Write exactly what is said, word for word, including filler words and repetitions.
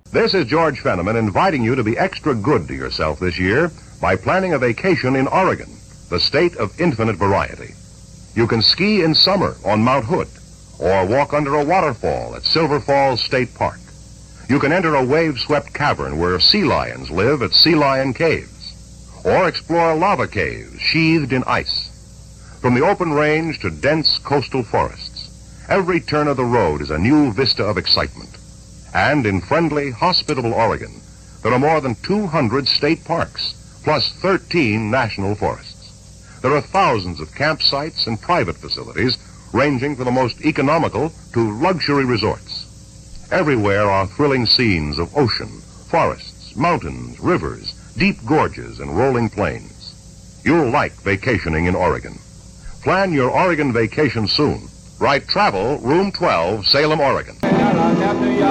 This is George Fenneman inviting you to be extra good to yourself this year by planning a vacation in Oregon, the state of infinite variety. You can ski in summer on Mount Hood, or walk under a waterfall at Silver Falls State Park. You can enter a wave-swept cavern where sea lions live at Sea Lion Caves, or explore lava caves sheathed in ice. From the open range to dense coastal forests, every turn of the road is a new vista of excitement. And in friendly, hospitable Oregon, there are more than two hundred state parks, plus thirteen national forests. There are thousands of campsites and private facilities, ranging from the most economical to luxury resorts. Everywhere are thrilling scenes of ocean, forests, mountains, rivers, deep gorges, and rolling plains. You'll like vacationing in Oregon. Plan your Oregon vacation soon. Write Travel, Room twelve, Salem, Oregon.